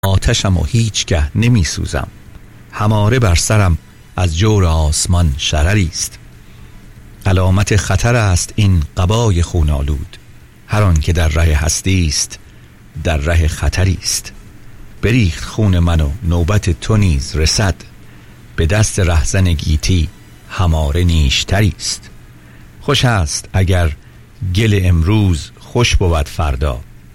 آتشم و هیچگه نمی سوزم. هماره بر سرم از جور آسمان شرری است. علامت خطر است این قبای خونالود. هر آن که در ره هستی است در ره خطری است. بریخت خون من و نوبت تو نیز رسد. به دست رهزن گیتی هماره نیشتری است. خوش است اگر گل امروز خوش بود فردا.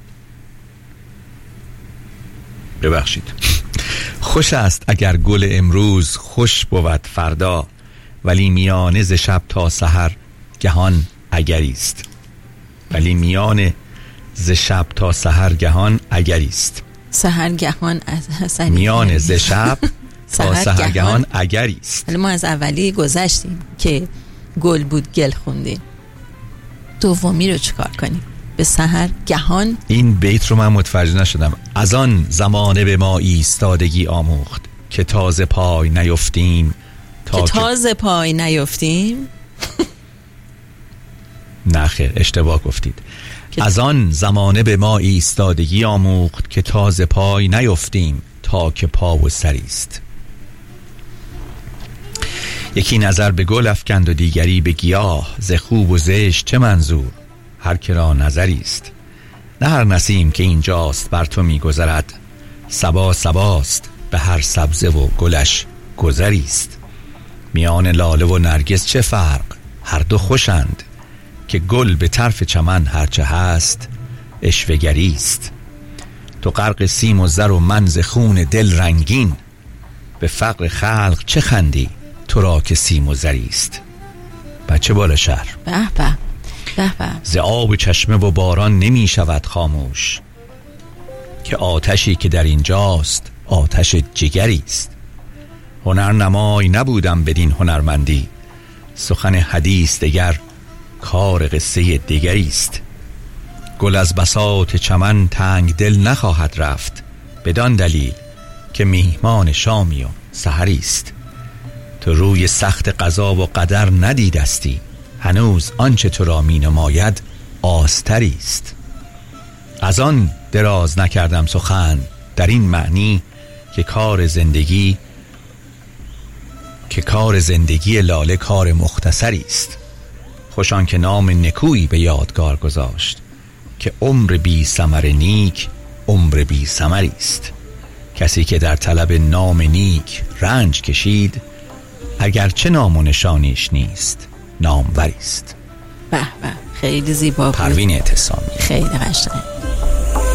ببخشید. خوش است اگر گل امروز خوش بود فردا، ولی میانه ز شب تا سحر گهان اگری است. ولی میانه ز شب تا سحر گهان اگری است. سحرگهان از میانه ز شب تا سحرگهان اگری است. ولی ما از اولی گذشتیم که گل بود گل خوندیم. دومی رو چیکار کنیم؟ به سحر گهان. این بیت رو من متوجه نشدم. از آن زمانه به ما ایستادگی آموخت که تازه پای نیفتیم که تازه پای نیفتیم. نه خیر، اشتباه گفتید. از آن زمانه به ما ایستادگی آموخت که تازه پای نیفتیم تا که پا و سری است. یکی نظر به گل افکند و دیگری به گیاه. ز خوب و زشت چه منظور؟ هر که را نظری است. نه هر نسیم که اینجاست بر تو میگذرد. صبا صباست به هر سبزه و گلش گذری است. میان لاله و نرگس چه فرق؟ هر دو خوشند که گل به طرف چمن هرچه هست اشوه‌گری است. تو غرق سیم و زر و من ز خون دل رنگین. به فقر خلق چه خندی تو را که سیم و زری است. بچه بالا شهر. به به به به. ز آب چشمه و باران نمی شود خاموش، که آتشی که در اینجاست آتش جگری است. هنرنمای نبودم بدین هنرمندی، سخن حدیث دگر کار قصه دیگری است. گل از بساط چمن تنگ دل نخواهد رفت، بدان دلیل که میهمان شامی و سحری است. تو روی سخت قضا و قدر ندیدستی، هنوز آنچه تو را می نماید آستری است. از آن دراز نکردم سخن در این معنی که کار زندگی لاله کار مختصری است. خوش آن که نام نکویی به یادگار گذاشت، که عمر بی ثمر نیک عمر بی ثمری است. کسی که در طلب نام نیک رنج کشید، اگرچه نام و نشانیش نیست ناموری است. به به، خیلی زیبا بود. پروین اعتصامی. خیلی قشنگ.